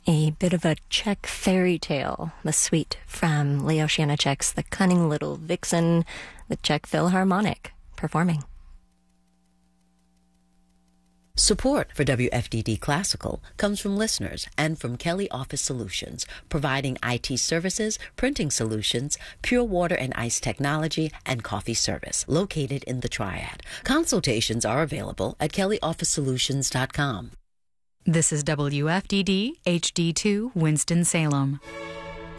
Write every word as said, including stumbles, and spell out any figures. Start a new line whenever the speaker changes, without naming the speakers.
A bit of a Czech fairy tale, the suite from Leo Janacek's The Cunning Little Vixen, the Czech Philharmonic performing.
Support for W F D D Classical comes from listeners and from Kelly Office Solutions, providing I T services, printing solutions, pure water and ice technology, and coffee service, located in the Triad. Consultations are available at kelly office solutions dot com.
This is W F D D H D two Winston-Salem.